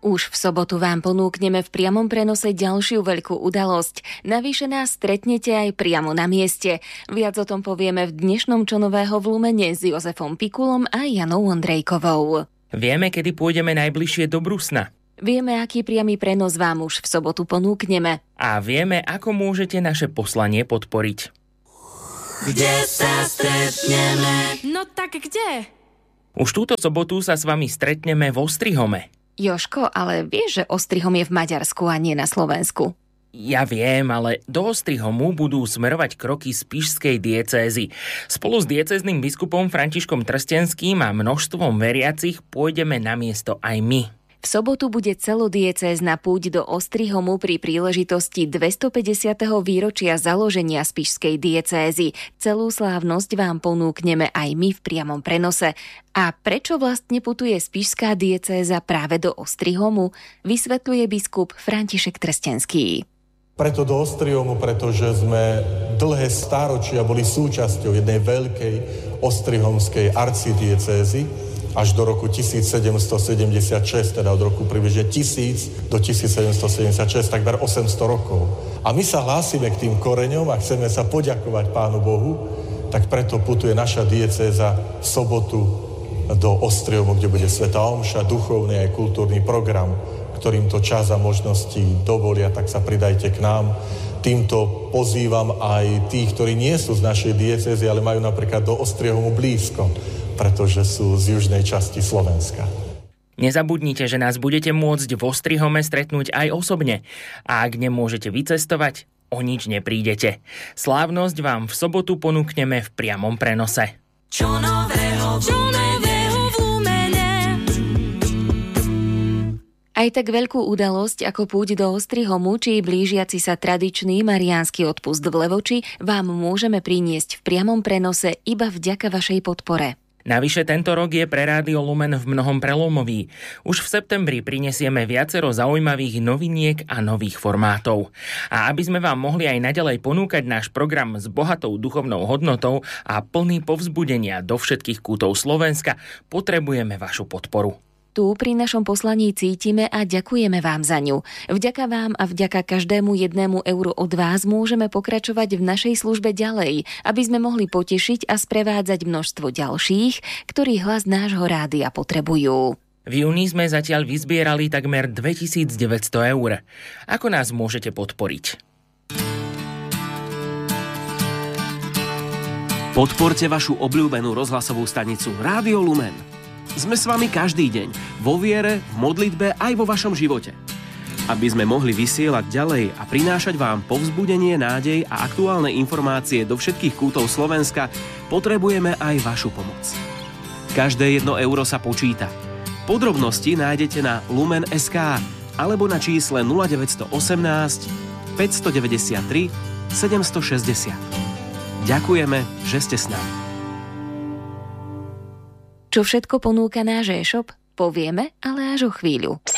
Už v sobotu vám ponúkneme v priamom prenose ďalšiu veľkú udalosť. Navyše nás stretnete aj priamo na mieste. Viac o tom povieme v dnešnom Čo nového v Lumene s Jozefom Pikulom a Janou Ondrejkovou. Vieme, kedy pôjdeme najbližšie do Brusna. Vieme, aký priamy prenos vám už v sobotu ponúkneme. A vieme, ako môžete naše poslanie podporiť. Kde sa stretneme? No tak kde? Už túto sobotu sa s vami stretneme v Ostrihome. Jožko, ale vieš, že Ostrihom je v Maďarsku a nie na Slovensku? Ja viem, ale do Ostrihomu budú smerovať kroky z Spišskej diecézy. Spolu s diecézným biskupom Františkom Trstenským a množstvom veriacich pôjdeme na miesto aj my. V sobotu bude celodiecézna púť do Ostrihomu pri príležitosti 250. výročia založenia Spišskej diecézy. Celú slávnosť vám ponúkneme aj my v priamom prenose. A prečo vlastne putuje Spišská diecéza práve do Ostrihomu, vysvetľuje biskup František Trstenský. Preto do Ostrihomu, pretože sme dlhé stáročia boli súčasťou jednej veľkej ostrihomskej arcidiecézy, až do roku 1776, teda od roku približne 1000 do 1776, takmer 800 rokov. A my sa hlásime k tým koreňom a chceme sa poďakovať Pánu Bohu, tak preto putuje naša diecéza v sobotu do Ostrihomu, kde bude svätá omša, duchovný aj kultúrny program, ktorým to čas a možnosti dovolia, tak sa pridajte k nám. Týmto pozývam aj tých, ktorí nie sú z našej diecézy, ale majú napríklad do Ostrihomu blízko, pretože sú z južnej časti Slovenska. Nezabudnite, že nás budete môcť v Ostrihome stretnúť aj osobne. A ak nemôžete vycestovať, o nič neprídete. Slávnosť vám v sobotu ponúkneme v priamom prenose. Čo nového v Lumene? Aj tak veľkú udalosť ako púť do Ostrihomu či blížiaci sa tradičný mariánsky odpust v Levoči vám môžeme priniesť v priamom prenose iba vďaka vašej podpore. Navyše tento rok je pre Rádio Lumen v mnohom prelomový. Už v septembri prinesieme viacero zaujímavých noviniek a nových formátov. A aby sme vám mohli aj naďalej ponúkať náš program s bohatou duchovnou hodnotou a plný povzbudenia do všetkých kútov Slovenska, potrebujeme vašu podporu. Tu pri našom poslaní cítime a ďakujeme vám za ňu. Vďaka vám a vďaka každému 1 euru od vás môžeme pokračovať v našej službe ďalej, aby sme mohli potešiť a sprevádzať množstvo ďalších, ktorí hlas nášho rádia potrebujú. V júni sme zatiaľ vyzbierali takmer 2900 eur. Ako nás môžete podporiť? Podporte vašu obľúbenú rozhlasovú stanicu Rádio Lumen. Sme s vami každý deň, vo viere, v modlitbe aj vo vašom živote. Aby sme mohli vysielať ďalej a prinášať vám povzbudenie, nádej a aktuálne informácie do všetkých kútov Slovenska, potrebujeme aj vašu pomoc. Každé 1 euro sa počíta. Podrobnosti nájdete na lumen.sk alebo na čísle 0918 593 760. Ďakujeme, že ste s nami. Čo všetko ponúka náš e-shop, povieme, ale až o chvíľu.